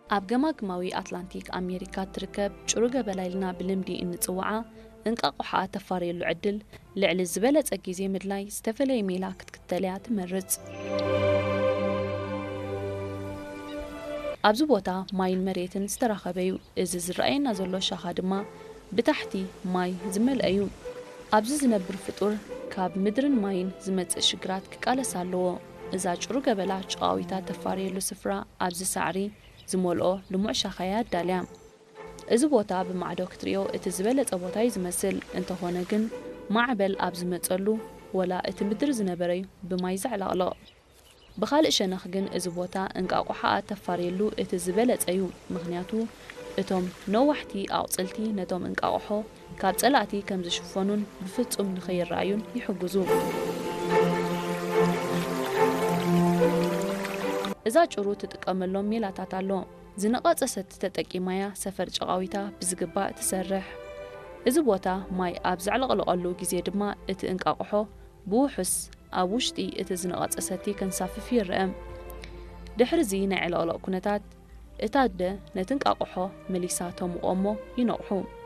ኣብ ገማግማዊ ኣትላንቲክ ኣሜሪካ ትርከብ ጭሩገ በላይልና ብልምዲ እንጽውዓ እንቃቆሓ ተፋርየሉ ዕድል ልዕሊ ዝበለጸ ግዜ ምድላይ ዝተፈለየ ሜላ ክትክተልያ ትመርጽ። ኣብዚ ቦታ ማይን መሬትን ዝተራኸበዩ እዚ ዝረኣየና ዘሎ ሻኻ ድማ ብታሕቲ ማይ ዝመልአ እዩ። ኣብዚ ዝነብር ፍጡር ካብ ምድርን ማይን ዝመጽእ ሽግራት ክቃለስ ኣለዎ። እዛ ጭሩገ በላ ጨቓዊታ ተፋርየሉ ስፍራ ኣብዚ ሳዕሪ ዝመልኦ ልሙዕ ሻኻያ ኣዳልያ። እዚ ቦታ ብማዕዶ ክትሪኦ እቲ ዝበለጸ ቦታ እዩ ዝመስል። እንተኾነ ግን ማዕበል ኣብ ዝመጸሉ ወላ እቲ ምድሪ ዝነበረዩ ብማይ ዘዕለቕልቕ። ብኻልእ ሸነኽ ግን እዚ ቦታ እንቃቆሓ ተፋርየሉ እቲ ዝበለጸ እዩ። ምኽንያቱ እቶም ነዋሕቲ ኣቝጽልቲ ነቶም እንቃቆሖ ካብ ጸላእቲ ከም ዝሽፈኑን ብፍጹም ንኸይረኣዩን ይሕግዙ። እዛ ጭሩ ትጥቀመሎም ሜላታት ኣሎ። ዝነቐጸ ሰቲ ተጠቂማያ ሰፈር ጨቓዊታ ብዝግባእ ትሰርሕ። እዚ ቦታ ማይ ኣብ ዘዕለቕልቐሉ ግዜ ድማ እቲ እንቃቆሖ ብውሑስ ኣብ ውሽጢ እቲ ዝነቐጸ ሰቲ ከንሳፍፍ ይርአ። ድሕሪዚ ናይ ዕለቕለቕ ኩነታት እታ ኣደ ነቲ እንቃቆሖ መሊሳ ተምቖሞ ይነቕሑ።